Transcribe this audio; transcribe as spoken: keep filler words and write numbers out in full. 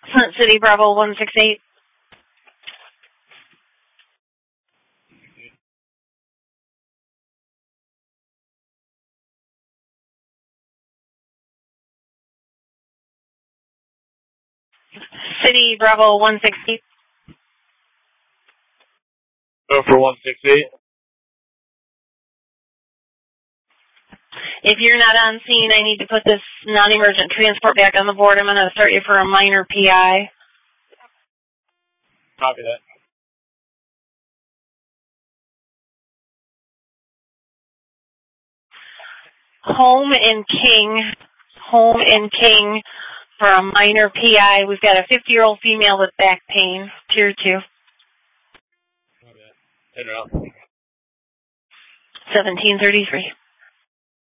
Flint City, Bravo one six eight. City, Bravo one six eight. Go for one six eight. If you're not on scene, I need to put this non-emergent transport back on the board. I'm going to start you for a minor P I. Copy that. Home and King. Home and King for a minor P I. We've got a fifty-year-old female with back pain. Tier two. Copy that. Hit her up. seventeen thirty-three.